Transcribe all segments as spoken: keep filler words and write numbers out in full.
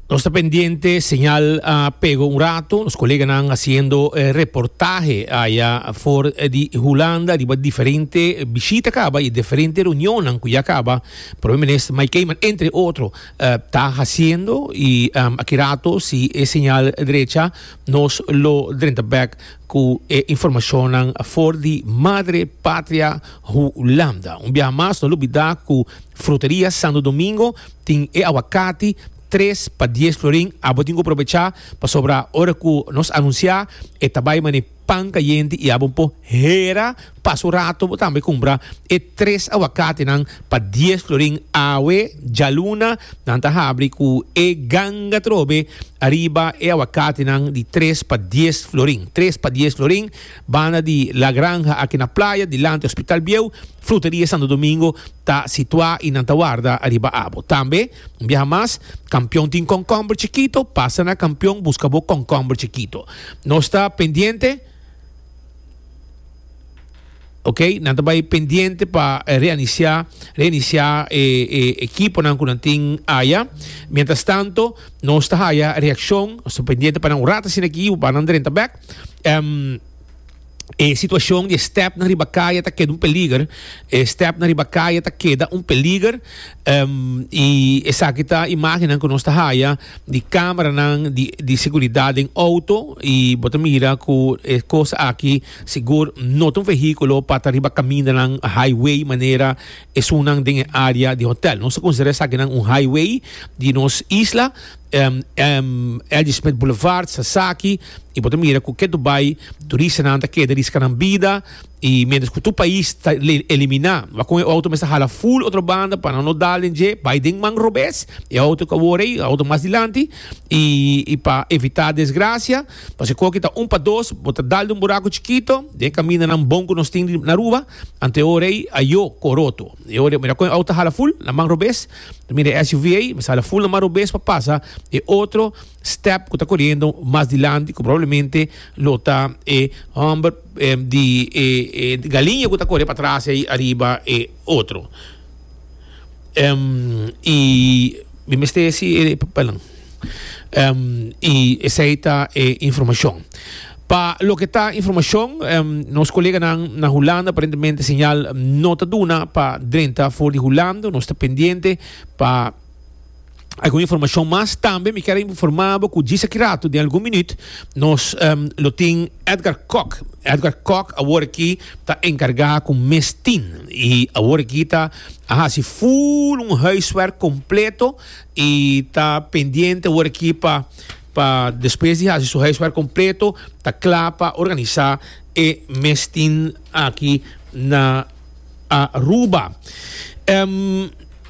No está pendiente, señal uh, pego un rato. Los colegas están haciendo eh, reportaje allá for eh, di Holanda, di diferente visita acaba y diferente reunión en cuya acaba. Probablemente Mike Cayman, entre otros, está uh, haciendo y um, aquí rato, si es señal derecha, nos lo drenta back con eh, información for di madre patria Holanda. Un día más, no lo olvida que frutería Santo Domingo, tiene e aguacate, tres para diez florín. Abo tengo aprovechar para sobrar hora que nos anunciar e também mane pan caliente e abo um po hera passo rato também compra e tres aguacate nan para diez florín awe jaluna nanta habri ku e ganga trobe arriba e aguacate nan di tres para diez florín tres para diez florín banda di La Granja aqui na playa dilante Hospital Bieu Fruteria Santo Domingo está situada em Nantaguarda, arriba abo. Também, um dia mais, campeão tem concombre chiquito, passa na campeão, busca o concombre chiquito. Não está pendente, ok? Não está pendente para eh, reiniciar, reiniciar eh, eh, equipo na Kunantin Aya. Mientras tanto, não está aí a reação, não está pendente para um rata sin aqui, o para André back. Um, E situação de step na ribacaia tá queda um peligro, e step na ribacaia tá queda um peligro, um, e essa aqui tá imagem que nós tá raia de câmera nan de de segurança em auto e bota mira que é coisa aqui seguro não um veículo para riba caminho nan highway maneira é sunang de área de hotel, não se considera essa aqui nan um highway de nos isla. Um, um, Elgin Smith Boulevard, Sasaki, e bota mira que que Dubai, turista não tá que risca na vida e menos que o país tá eliminar, vai com o auto mas hala full outra banda para não dar lenje, vai ding man robes, e auto que worry, auto mais dilante e e para evitar desgraça, para se colocar tá um para dois, bota dar um buraco chiquito, de caminha num bom que nós tem na rua, ante orei ayo coroto, e ore mira com auto hala full, na man robes, mira S U V, mas hala full na man robes para passar e outro step que está correndo mais dilante, que provavelmente lo está e hombre eh, de, eh, eh, de galinha que está correndo para trás e arriba e outro. Um, e me meste esse papelão. Um, e essa aí está eh, informação. Para lo que está informação, um, nos colegas na, na Holanda, aparentemente, señal nota duna para treinta for de Holanda, não está pendente para alguma informação mais também me quero informar que disse que rato de algum minuto nós um, lo tem Edgar Koch Edgar Koch agora aqui está encarregado com Mestin e agora aqui está ah, se full um huiswerk completo e está pendente agora aqui para para depois de fazer seu huiswerk completo está claro para organizar e Mestin aqui na Aruba. Um,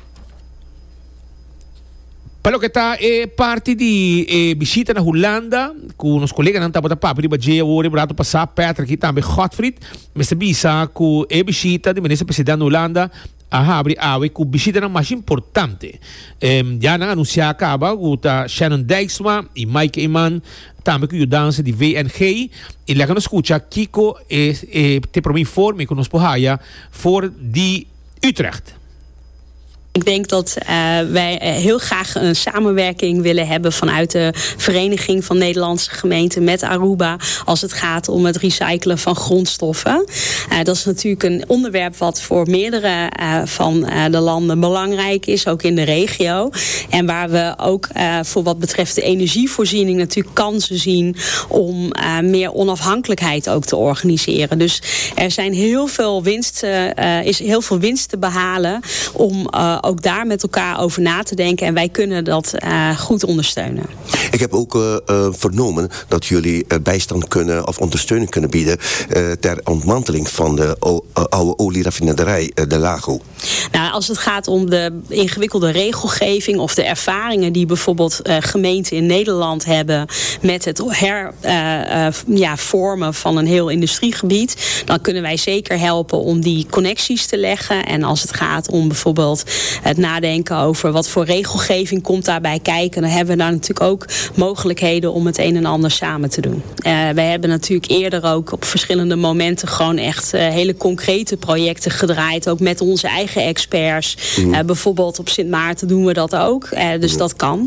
Pelo que está é parte de é, visita na Holanda, com os colegas não estavam para para dia hoje para passar Patrick também Godfried, mas bisa com é visita de ministro presidente da Holanda a abrir a ver com visita na mais importante. Um, já não anunciar acaba o tá Shannon Dijksma e Mike Cayman também com o dança de V N G e lá que nós escuta Kiko é, é te para informe que nós porraia for de Utrecht. Ik denk dat uh, wij heel graag een samenwerking willen hebben vanuit de Vereniging van Nederlandse Gemeenten met Aruba als het gaat om het recyclen van grondstoffen. Uh, dat is natuurlijk een onderwerp wat voor meerdere uh, van uh, de landen belangrijk is, ook in de regio. En waar we ook uh, voor wat betreft de energievoorziening natuurlijk kansen zien om uh, meer onafhankelijkheid ook te organiseren. Dus er zijn heel veel winst, uh, is heel veel winst te behalen om uh, ook daar met elkaar over na te denken. En wij kunnen dat uh, goed ondersteunen. Ik heb ook uh, uh, vernomen dat jullie uh, bijstand kunnen of ondersteuning kunnen bieden uh, ter ontmanteling van de o- uh, oude olieraffinaderij uh, De Lago. Nou, als het gaat om de ingewikkelde regelgeving of de ervaringen die bijvoorbeeld uh, gemeenten in Nederland hebben met het hervormen uh, uh, ja, vormen van een heel industriegebied, dan kunnen wij zeker helpen om die connecties te leggen. En als het gaat om bijvoorbeeld het nadenken over wat voor regelgeving komt daarbij kijken, dan hebben we daar natuurlijk ook mogelijkheden om het een en ander samen te doen. Uh, wij hebben natuurlijk eerder ook op verschillende momenten gewoon echt uh, hele concrete projecten gedraaid, ook met onze eigen experts. Mm. Uh, bijvoorbeeld op Sint Maarten doen we dat ook, uh, dus mm. dat kan.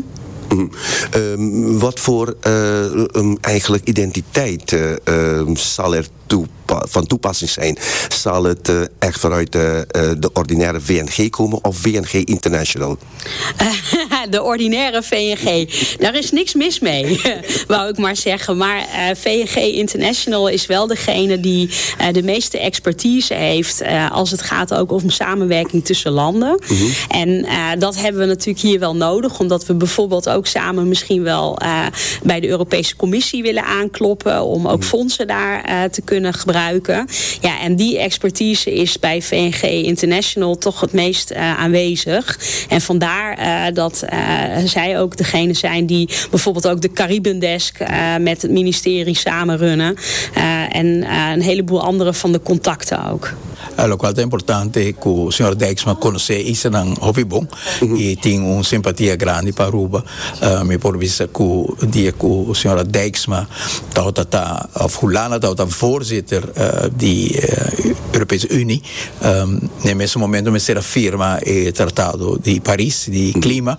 Mm. Um, wat voor uh, um, eigenlijk identiteit uh, um, zal er toepa- van toepassing zijn? Zal het uh, echt vanuit uh, uh, de ordinaire V N G komen of V N G International? De ordinaire V N G. Daar is niks mis mee, wou ik maar zeggen. Maar uh, V N G International is wel degene die uh, de meeste expertise heeft uh, als het gaat ook om samenwerking tussen landen. Mm-hmm. En uh, dat hebben we natuurlijk hier wel nodig, omdat we bijvoorbeeld ook samen misschien wel uh, bij de Europese Commissie willen aankloppen om ook fondsen daar uh, te kunnen gebruiken. Ja, en die expertise is bij V N G International toch het meest uh, aanwezig. En vandaar uh, dat uh, zij ook degene zijn die bijvoorbeeld ook de Caribbean Desk uh, met het ministerie samen runnen. Uh, en uh, een heleboel andere van de contacten ook. Lo qual è importante che il signor Dijksma conosce Island Hobbybon e tem una simpatia grande per Aruba. Uh, mi porvisa che die che il signor Dijksma tauta of Hulana tauta voorzitter uh, di uh, Europese Unie. Um, nel messo momento mi era firma il trattato di Paris di clima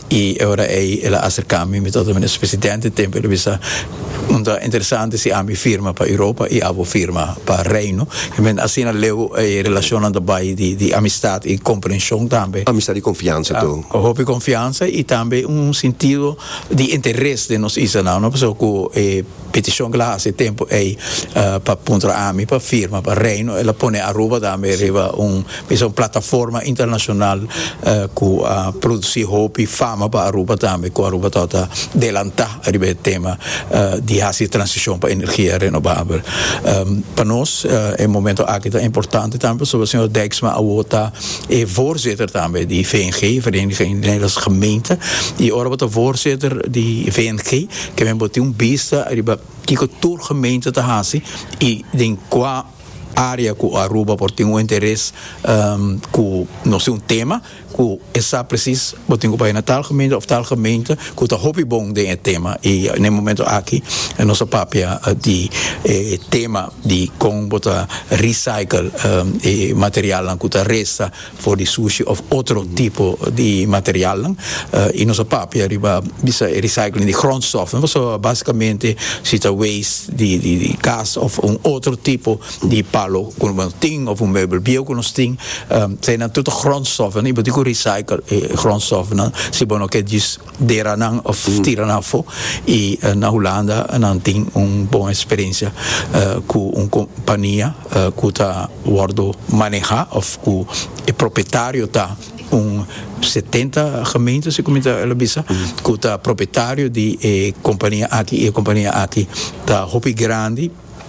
e ora è la acercami met tot meneer presidente tempo bisaunda interessante si ami firma per Europa e abo firma per Reino. E men asina leu e relazione daarbij di di amistad e comprensión también. Amistad y confianza tú. Uh, hoop y confianza y también un sentido de interés de nos isla, no so que eh, petición que la hace tiempo e uh, pa punto ami pa firma pa Reino e la pone a Aruba también arriba un es una plataforma internacional uh, que uh, produce hoop y fama pa Aruba también que Aruba tota delanta arriba el tema uh, di hace transición pa energía renovable. Um, para nos uh, el momento aquí es importante también, zoals de senhor Dijksma Awota e voorzitter también die V N G, Vereniging Nederlandse Gemeenten, die ora de voorzitter die V N G, que men botiu um bista arriba kiko tour gemeente te hasi e den qua área que Aruba por ter um interesse um, que não sei um tema que essa precisa botar para na tal gemeente of tal gemeente que tá hobbybom de tema e no momento aqui a nossa papia de eh, tema de com botar recycle um, e material que tá resta for de sushi of outro tipo de material uh, e nossa papia riba bisa recycling de grondstoffen so basicamente cita waste de de, de gas of um outro tipo de palo com um ting of um meubel bio com um ting um, zijn dan tot de grondstoffen e botar recycle eh, grondstoffen si bono che dis deranan of mm. tiranafo e uh, na Holanda en ting un buona esperienza uh, cu un compagnia uh, cu ta wordo maneja of cu e proprietario ta un settanta gemeentes se comita ela bisa mm. cu ta proprietario di e compagnia aqui e compagnia aqui ta hobby grande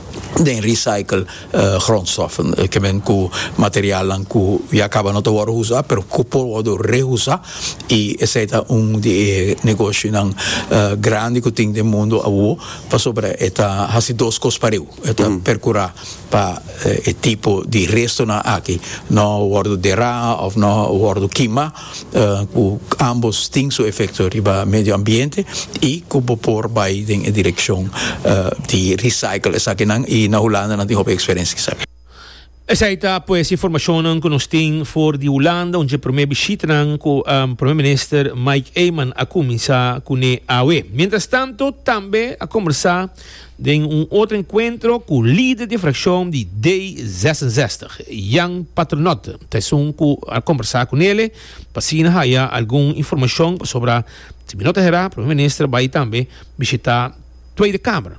de recycle uh, grondstoffen que men ku materialen ku ja acaba not te worden usado pero ku por worden reusado e essa um de negócio nan uh, grande que tem do mundo awo para sobre eta hasi dos cos pariu eta mm. percura pa uh, e tipo de resto na aqui no wordo dera of no wordo quima uh, ku ambos ting su efecto riba medio ambiente e ku por by ding in direction uh, di recycle esa que nan e na Holanda não tem uma experiência que sabe. Essa é pues informação que nós temos for de Holanda, onde primeiro visita com o primeiro-ministro Mike Eamon a começar com a U E. Mientras tanto, também a conversar de um outro encontro com o líder de fração de D zesenzestig, Jan Paternotte. Então, a conversar com ele, para se haya alguma informação sobre a minuto será, o primeiro-ministro vai também visitar a Tweede Kamer.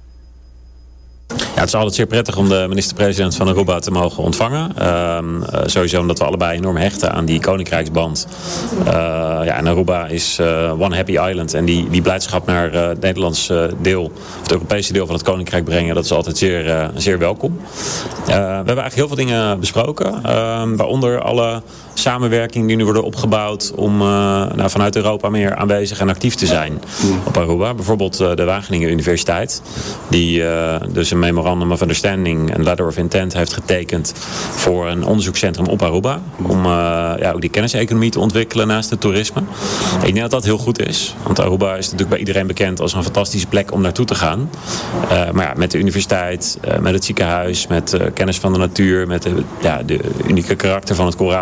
Ja, het is altijd zeer prettig om de minister-president van Aruba te mogen ontvangen. Uh, uh, sowieso omdat we allebei enorm hechten aan die koninkrijksband. Uh, ja, en Aruba is uh, one happy island. En die, die blijdschap naar uh, het Nederlandse deel, of het Europese deel van het koninkrijk brengen, dat is altijd zeer, uh, zeer welkom. Uh, we hebben eigenlijk heel veel dingen besproken. Uh, waaronder alle samenwerking die nu worden opgebouwd om uh, nou, vanuit Europa meer aanwezig en actief te zijn op Aruba. Bijvoorbeeld uh, de Wageningen Universiteit, die uh, dus een memorandum of understanding, een letter of intent heeft getekend voor een onderzoekscentrum op Aruba. Om uh, ja, ook die kenniseconomie te ontwikkelen naast het toerisme. Ik denk dat dat heel goed is, want Aruba is natuurlijk bij iedereen bekend als een fantastische plek om naartoe te gaan. Uh, maar ja, met de universiteit, uh, met het ziekenhuis, met uh, kennis van de natuur, met de, ja, de unieke karakter van het koraal is het ook een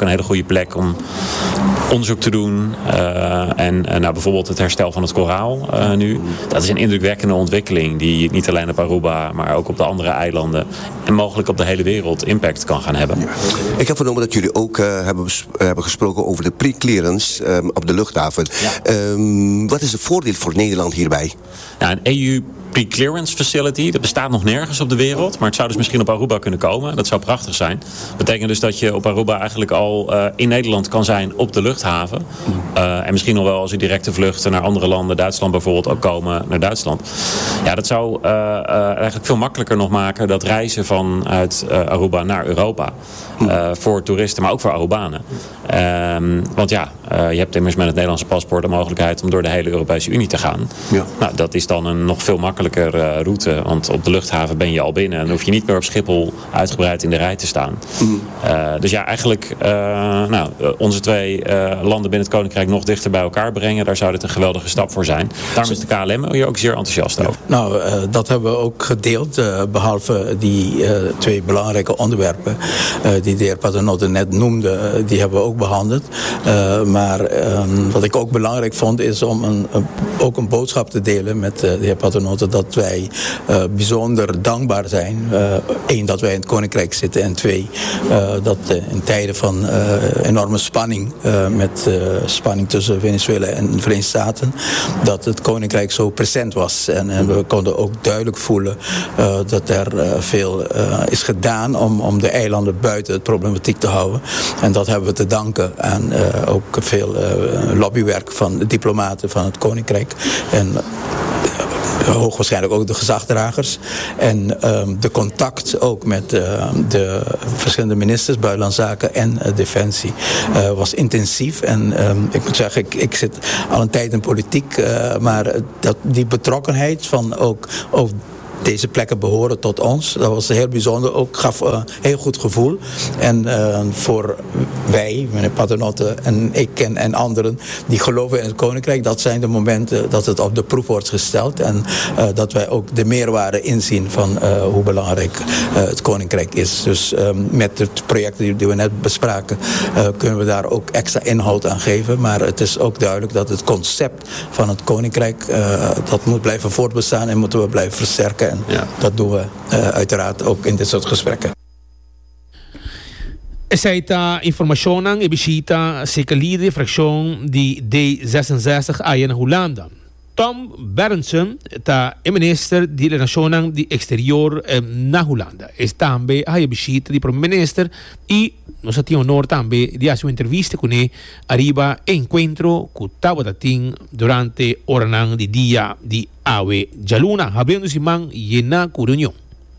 een hele goede plek om onderzoek te doen. Uh, en uh, nou, bijvoorbeeld het herstel van het koraal uh, nu. Dat is een indrukwekkende ontwikkeling die niet alleen op Aruba, maar ook op de andere eilanden en mogelijk op de hele wereld impact kan gaan hebben. Ik heb vernomen dat jullie ook uh, hebben, hebben gesproken over de pre-clearance um, op de luchthaven. Ja. Um, wat is het voordeel voor Nederland hierbij? Nou, een E U pre-clearance facility, dat bestaat nog nergens op de wereld, maar het zou dus misschien op Aruba kunnen komen. Dat zou prachtig zijn. Dat betekent dus dat je op Aruba eigenlijk al uh, in Nederland kan zijn op de luchthaven. Uh, en misschien nog wel als je directe vluchten naar andere landen, Duitsland bijvoorbeeld, ook komen naar Duitsland. Ja, dat zou uh, uh, eigenlijk veel makkelijker nog maken, dat reizen vanuit uh, Aruba naar Europa. Uh, voor toeristen, maar ook voor Arubanen. Um, want ja, uh, je hebt immers met het Nederlandse paspoort de mogelijkheid om door de hele Europese Unie te gaan. Ja. Nou, dat is dan een nog veel makkelijker uh, route, want op de luchthaven ben je al binnen en dan hoef je niet meer op Schiphol uitgebreid in de rij te staan. Mm. Uh, dus ja, eigenlijk uh, nou, onze twee uh, landen binnen het Koninkrijk nog dichter bij elkaar brengen, daar zou dit een geweldige stap voor zijn. Daarom is de K L M hier ook zeer enthousiast over. Nou, uh, dat hebben we ook gedeeld, uh, behalve die uh, twee belangrijke onderwerpen uh, die de heer Paternotte net noemde, uh, die hebben we ook behandeld. Uh, maar uh, wat ik ook belangrijk vond is om een, een, ook een boodschap te delen met uh, de heer Paternotte dat wij uh, bijzonder dankbaar zijn. Eén, uh, dat wij in het Koninkrijk zitten en twee, uh, dat uh, in tijden van uh, enorme spanning, uh, met uh, spanning tussen Venezuela en de Verenigde Staten, dat het Koninkrijk zo present was. En, en we konden ook duidelijk voelen uh, dat er uh, veel uh, is gedaan om, om de eilanden buiten het problematiek te houden. En dat hebben we te danken aan uh, ook veel uh, lobbywerk van de diplomaten van het Koninkrijk. En uh, hoogwaarschijnlijk ook de gezagdragers. En um, de contact ook met uh, de verschillende ministers, Buitenlandse Zaken en uh, Defensie, uh, was intensief. En um, ik moet zeggen, ik, ik zit al een tijd in politiek, uh, maar dat, die betrokkenheid van ook, ook deze plekken behoren tot ons. Dat was heel bijzonder. Ook gaf een uh, heel goed gevoel. En uh, voor wij, meneer Paternotte en ik en, en anderen die geloven in het Koninkrijk, dat zijn de momenten dat het op de proef wordt gesteld. En uh, dat wij ook de meerwaarde inzien van uh, hoe belangrijk uh, het Koninkrijk is. Dus um, met het project die, die we net bespraken, uh, kunnen we daar ook extra inhoud aan geven. Maar het is ook duidelijk dat het concept van het Koninkrijk, uh, dat moet blijven voortbestaan en moeten we blijven versterken. En ja. dat doen we uh, uiteraard ook in dit soort gesprekken. Essa ita informação e visita secalide fracción di D zesenzestig a Holanda. Tom Berendsen, ta minister di Relaciones di Exterior eh, na Holanda. Es tambe a visita di primo minister e nos ati honor tambe di hacer una entrevista con él arriba encuentro con Tabatatin durante oranang di dia di Awe Jaluna. Habendo si man yena kurunyo.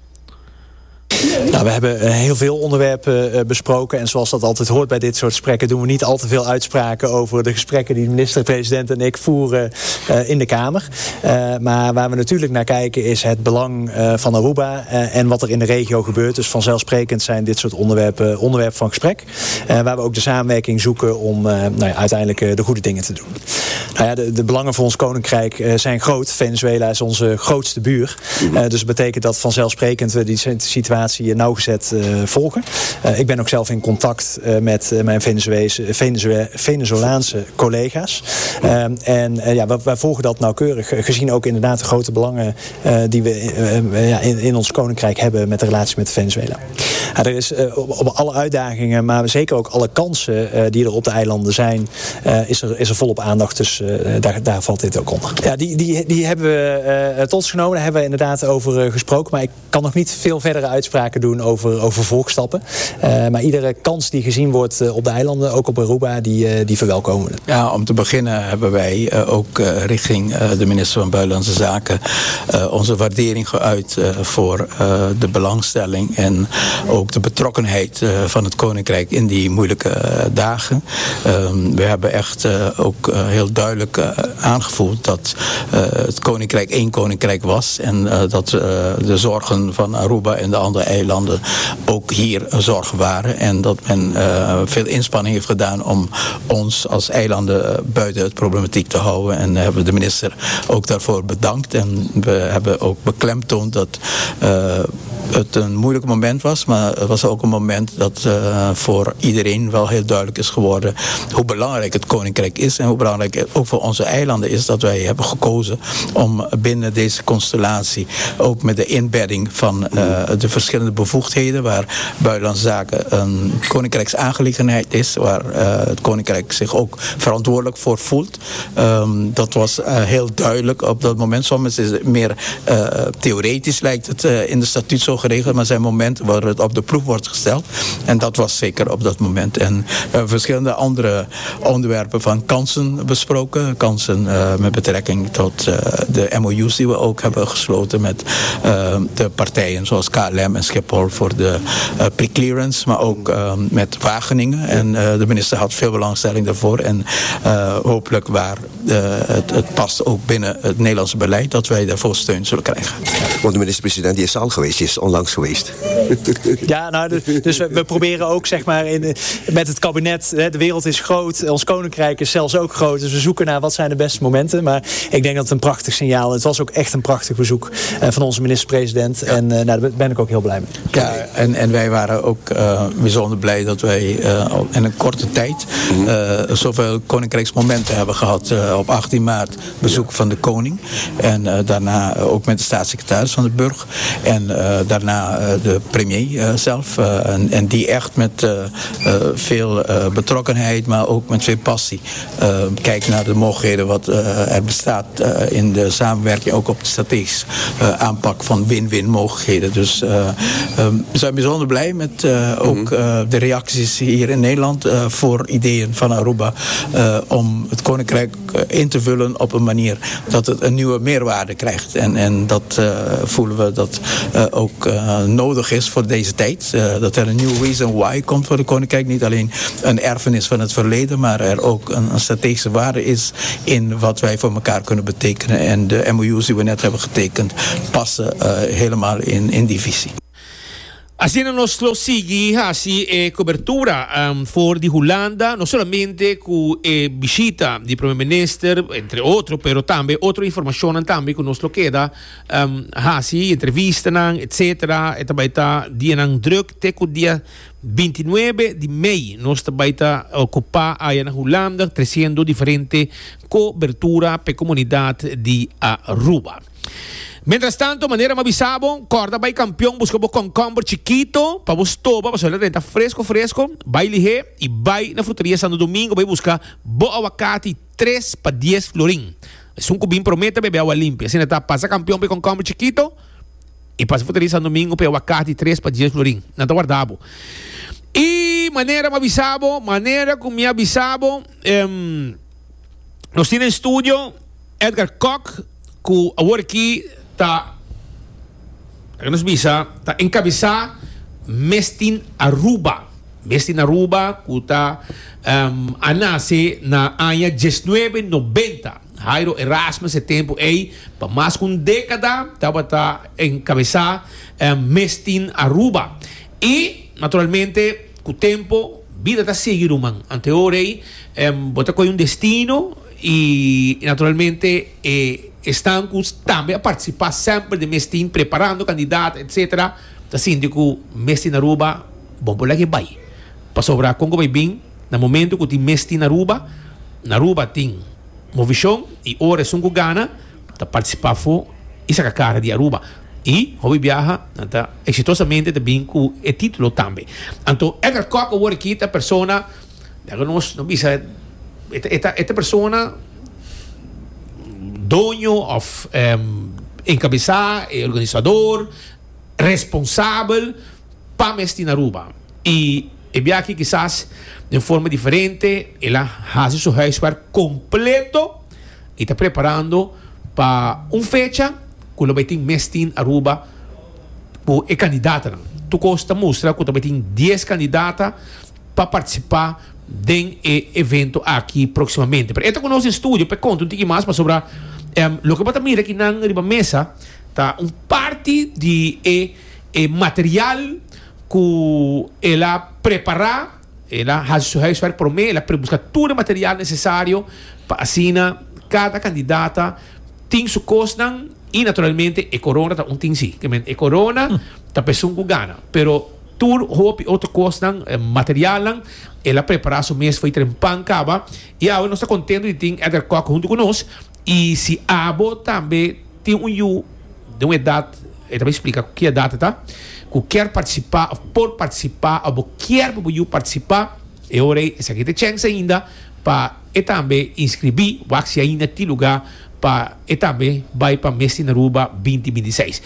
Nou, we hebben heel veel onderwerpen uh, besproken. En zoals dat altijd hoort bij dit soort gesprekken, doen we niet al te veel uitspraken over de gesprekken die de minister-president en ik voeren uh, in de Kamer. Uh, maar waar we natuurlijk naar kijken is het belang uh, van Aruba uh, en wat er in de regio gebeurt. Dus vanzelfsprekend zijn dit soort onderwerpen onderwerpen van gesprek. Uh, waar we ook de samenwerking zoeken om uh, nou ja, uiteindelijk uh, de goede dingen te doen. Nou ja, de, de belangen voor ons Koninkrijk uh, zijn groot. Venezuela is onze grootste buur. Uh, dus dat betekent dat vanzelfsprekend we die situatie nauwgezet uh, volgen. Uh, ik ben ook zelf in contact uh, met uh, mijn Venezue- Venezolaanse collega's. Uh, en uh, ja, wij, wij volgen dat nauwkeurig. Gezien ook inderdaad de grote belangen uh, die we uh, ja, in, in ons Koninkrijk hebben met de relatie met Venezuela. Ja, er is uh, op, op alle uitdagingen, maar zeker ook alle kansen uh, die er op de eilanden zijn, uh, is, er, is er volop aandacht. Dus uh, daar, daar valt dit ook onder. Ja, die, die, die hebben we uh, tot ons genomen. Daar hebben we inderdaad over uh, gesproken. Maar ik kan nog niet veel verdere uitspraken doen over, over volgstappen. Uh, maar iedere kans die gezien wordt uh, op de eilanden, ook op Aruba, die, uh, die verwelkomen. Ja, om te beginnen hebben wij uh, ook uh, richting uh, de minister van Buitenlandse Zaken uh, onze waardering geuit uh, voor uh, de belangstelling en ook de betrokkenheid uh, van het Koninkrijk in die moeilijke uh, dagen. Uh, we hebben echt uh, ook uh, heel duidelijk uh, aangevoeld dat uh, het Koninkrijk één Koninkrijk was en uh, dat uh, de zorgen van Aruba en de andere eilanden ook hier zorgen waren. En dat men uh, veel inspanning heeft gedaan om ons als eilanden buiten het problematiek te houden. En uh, hebben de minister ook daarvoor bedankt. En we hebben ook beklemtoond dat uh, het een moeilijk moment was, maar het was ook een moment dat uh, voor iedereen wel heel duidelijk is geworden hoe belangrijk het Koninkrijk is en hoe belangrijk het ook voor onze eilanden is dat wij hebben gekozen om binnen deze constellatie, ook met de inbedding van uh, de verschillende bevoegdheden, waar buitenlandse zaken een koninkrijksaangelegenheid is, waar uh, het Koninkrijk zich ook verantwoordelijk voor voelt. Um, dat was uh, heel duidelijk op dat moment. Soms is het meer uh, theoretisch, lijkt het uh, in de statuut zo geregeld, maar er zijn momenten waar het op de proef wordt gesteld. En dat was zeker op dat moment. En we hebben verschillende andere onderwerpen van kansen besproken. Kansen uh, met betrekking tot uh, de M O U's die we ook hebben gesloten met uh, de partijen zoals K L M en Schiphol voor de uh, pre-clearance, maar ook uh, met Wageningen. En uh, de minister had veel belangstelling daarvoor. En uh, hopelijk waar uh, het, het past ook binnen het Nederlandse beleid, dat wij daarvoor steun zullen krijgen. Want de minister-president die is al geweest, die is onlangs geweest. Ja, nou, dus we, we proberen ook zeg maar in, met het kabinet, hè, de wereld is groot, ons koninkrijk is zelfs ook groot, dus we zoeken naar wat zijn de beste momenten. Maar ik denk dat het een prachtig signaal, het was ook echt een prachtig bezoek uh, van onze minister-president. Ja. En uh, nou, daar ben ik ook heel blij mee. Ja, en, en wij waren ook uh, bijzonder blij dat wij uh, in een korte tijd uh, zoveel koninkrijksmomenten hebben gehad. Uh, op achttien maart bezoek van de koning en uh, daarna ook met de staatssecretaris van de Burg en uh, daarna uh, de premier uh, zelf uh, en, en die echt met uh, uh, veel uh, betrokkenheid, maar ook met veel passie uh, kijkt naar de mogelijkheden wat uh, er bestaat uh, in de samenwerking, ook op de strategische uh, aanpak van win-win mogelijkheden. Dus uh, um, we zijn bijzonder blij met uh, ook uh, de reacties hier in Nederland uh, voor ideeën van Aruba uh, om het koninkrijk uh, in te vullen op een manier dat het een nieuwe meerwaarde krijgt. En, en dat uh, voelen we dat uh, ook uh, nodig is voor deze tijd. Uh, dat er een nieuwe reason why komt voor de koninkrijk. Niet alleen een erfenis van het verleden, maar er ook een, een strategische waarde is in wat wij voor elkaar kunnen betekenen. En de M O U's die we net hebben getekend passen uh, helemaal in, in die visie. Así no nos lo sigue, así eh, cobertura um, voor die Holanda, no solamente con eh, visita di primer minister, entre otros, pero también otra información también que nos lo queda, um, así entrevistas, etcétera, eta baita die nang druk teko dia veintinueve de mei, nos baita ocupar allá en Holanda, trayendo diferente cobertura per comunidad di Aruba. Mientras tanto, maneira Mabisabo, corda vai campeão, busca bo concombre chiquito, para vos toba, para saber renta fresco, fresco, vai lihe e vai na frutaria Santo Domingo, vai buscar bo aguacate três para diez florim. Es un cubín promete beber agua limpia. Assim, tá, passa campeão para concombre chiquito e passa frutaria Santo Domingo para aguacate três para diez florim. Não tá guardado. E maneira Mabisabo, maneira com minha Bisabo, um, nós temos em estúdio Edgar Koch, que agora aqui ta nos bisa ta encabezar Mestin Aruba Mestin Aruba kuta um, anase na año diecinueve noventa Jairo Erasmus ese tempo aí para mais que uma década estava ta encabezar um, Mestin Aruba e naturalmente com o tempo vida está seguindo man anterior aí um, bota com um destino e naturalmente eh, estão também a participar sempre de Mestin, preparando candidato, etcétera. Assim, digo, Mestin Aruba, bom, por lá que vai. Para sobrar Congo vai bem, no momento que tem Mestin Aruba, na Aruba tem uma visão, e ora é um que gana, para participar for, isso é a cara de Aruba. E, hobby viaja, tá, exitosamente também com o título também. Então, Edgar Koch, agora aqui, esta pessoa, nós não bisa, esta, esta pessoa, dueño of um, encabezar, organizador, responsável para Mestin Aruba. E ele aqui quizás de forma diferente, ele faz seu huiswerk completo e está preparando para uma fecha que ele vai ter Mestin Aruba por e candidata. Tu costa mostra que vai ter dez candidatas para participar do evento aqui proximamente. Pero esta conosco em estúdio, para contar um pouquinho mais para sobre Um, lo que pasa mira aqui na mesa tá um parte de eh, eh, material que ela preparar, ela faz seu huiswerk por mim, ela busca todo o material necessário para assim cada candidata tem sua costa e naturalmente a corona tá um tem sim, que a corona ta pessoa que gana. Pero tur hopi outra coisa eh, material lang, ela preparar o mês foi trempan caba e agora nós está contente de ter Edgar Coca junto conosco e se abo também tem um you de uma idade, ele também explica que idade tá, que quer participar, por participar, ou quer para participar, e ora essa aqui tem chance ainda para e também inscrever, o que ainda tem lugar para e também vai para mês na Aruba vinte vinte e seis.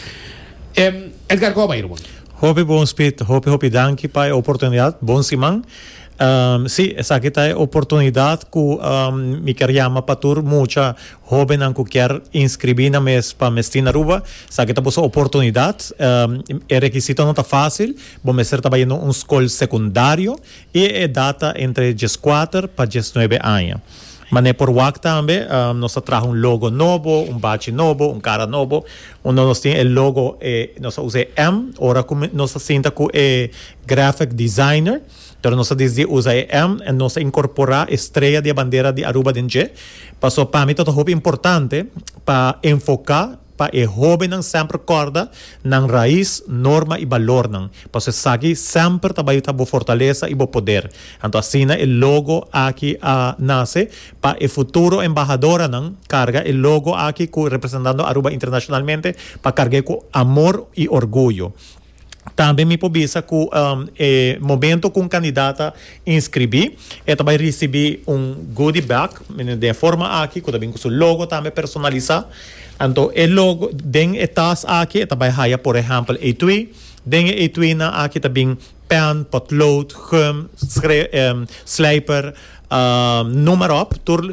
Um, Edgar Coca, irmão. Hopi bom speed, hopi hopi danke pa oportunidade, bom simang. Um, sim, essa aqui é a oportunidade que um, me quer chamar para tur muita jovem que quer inscrever na mes para mestina Aruba. Essa aqui é a oportunidade. Um, é requisito não está fácil. Vamos ser trabalhando um escola secundário e é data entre quatro para dezenove anos. Mas por W A C também, um, nós traz um logo novo, um badge novo, um cara novo. Onde nós temos o logo, eh, nós usamos M, ora nós sinta que é graphic designer. Então nós dizemos usa M e nós incorporar a estrela de bandeira de Aruba dentro. Passou para mim tudo é importante para enfocar para o jovem não sempre acorda na raiz, norma e valor não. Para você aqui sempre trabalha para fortaleza e poder. Então assim o logo aqui uh, nasce para o futuro embajadora não carga o logo aqui representando Aruba internacionalmente para carregar com amor e orgulho. Também me pobisa que um, eh, momento com candidata inscrever, e também receber um goodie bag de forma aqui, que também com o logo também personalizar. Então, o logo, den etas aqui, também haya, por exemplo, etui, den etui na aqui também pen, potlood, gum, um, slijper, um, noem maar op, tur,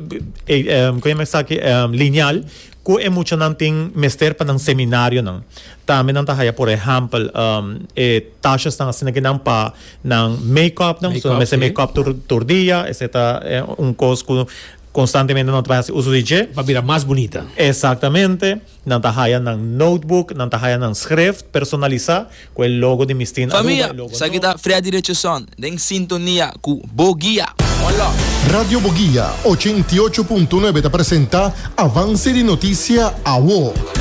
um, como é que um, lineal, que é muito não tem mestre para um seminário não. Também não tá aí por exemplo, um, e taxas não assim que não para não make-up não, so mas make-up tur tur dia, esse tá é um coisa que constantemente não trabalha uso de je para virar mais bonita. Exatamente. Não tá aí não notebook, não tá aí não script personalizar com o logo de Mistina. Família, isso aqui tá Fred Richardson, em sintonia com Boguia. Olá. Radio Boguía ochenta y ocho punto nueve te presenta Avance de Noticia A W O.